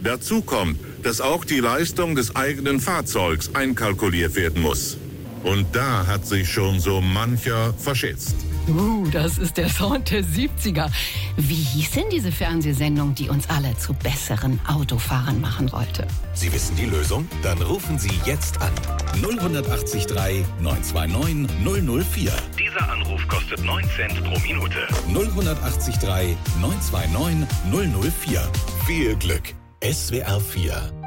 Dazu kommt, dass auch die Leistung des eigenen Fahrzeugs einkalkuliert werden muss. Und da hat sich schon so mancher verschätzt. Das ist der Sound der 70er. Wie hieß denn diese Fernsehsendung, die uns alle zu besseren Autofahrern machen wollte? Sie wissen die Lösung? Dann rufen Sie jetzt an. 0183 929 004. Dieser Anruf kostet 9 Cent pro Minute. 0183 929 004. Viel Glück. SWR 4